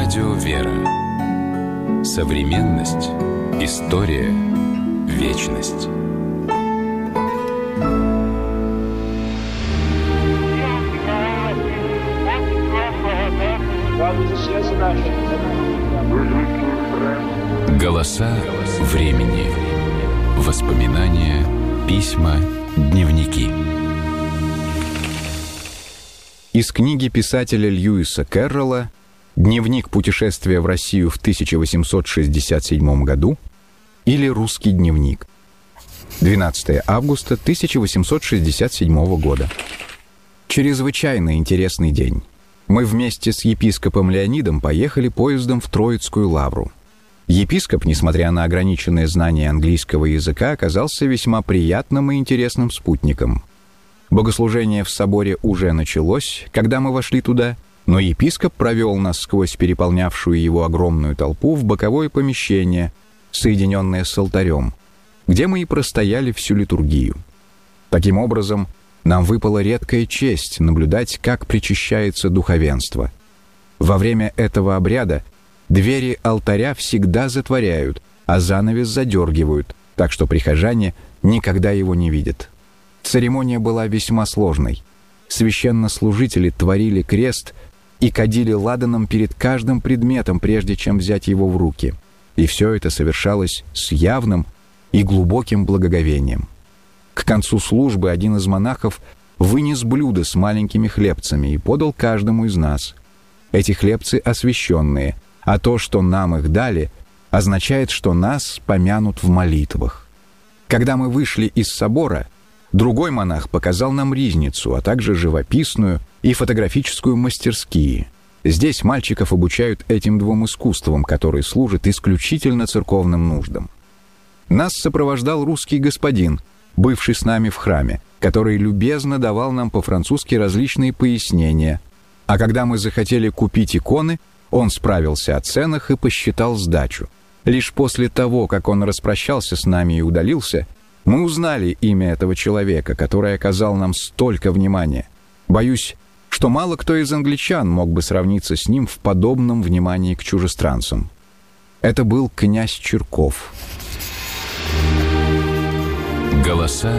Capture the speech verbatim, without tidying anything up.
Радио «Вера». Современность. История. Вечность. Голоса времени. Воспоминания, письма, дневники. Из книги писателя Льюиса Кэрролла «Дневник путешествия в Россию в тысяча восемьсот шестьдесят седьмом году» или «Русский дневник». двенадцатого августа тысяча восемьсот шестьдесят седьмого года. Чрезвычайно интересный день. Мы вместе с епископом Леонидом поехали поездом в Троицкую лавру. Епископ, несмотря на ограниченное знание английского языка, оказался весьма приятным и интересным спутником. Богослужение в соборе уже началось, когда мы вошли туда, но епископ провел нас сквозь переполнявшую его огромную толпу в боковое помещение, соединенное с алтарем, где мы и простояли всю литургию. Таким образом, нам выпала редкая честь наблюдать, как причащается духовенство. Во время этого обряда двери алтаря всегда затворяют, а занавес задергивают, так что прихожане никогда его не видят. Церемония была весьма сложной. Священнослужители творили крест и кадили ладаном перед каждым предметом, прежде чем взять его в руки. И все это совершалось с явным и глубоким благоговением. К концу службы один из монахов вынес блюдо с маленькими хлебцами и подал каждому из нас. Эти хлебцы освященные, а то, что нам их дали, означает, что нас помянут в молитвах. Когда мы вышли из собора, другой монах показал нам ризницу, а также живописную и фотографическую мастерские. Здесь мальчиков обучают этим двум искусствам, которые служат исключительно церковным нуждам. Нас сопровождал русский господин, бывший с нами в храме, который любезно давал нам по-французски различные пояснения. А когда мы захотели купить иконы, он справился о ценах и посчитал сдачу. Лишь после того, как он распрощался с нами и удалился, мы узнали имя этого человека, который оказал нам столько внимания. Боюсь, что мало кто из англичан мог бы сравниться с ним в подобном внимании к чужестранцам. Это был князь Чирков. Голоса